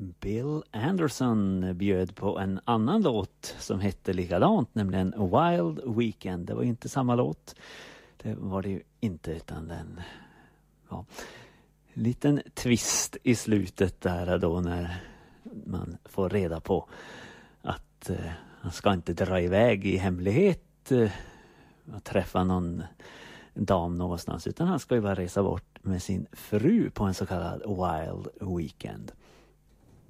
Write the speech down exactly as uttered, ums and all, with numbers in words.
Bill Anderson bjöd på en annan låt som hette likadant, nämligen Wild Weekend. Det var inte samma låt. Det var det ju inte, utan den ja, liten twist i slutet där då när man får reda på att eh, han ska inte dra iväg i hemlighet eh, och träffa någon dam någonstans, utan han ska ju bara resa bort med sin fru på en så kallad Wild Weekend.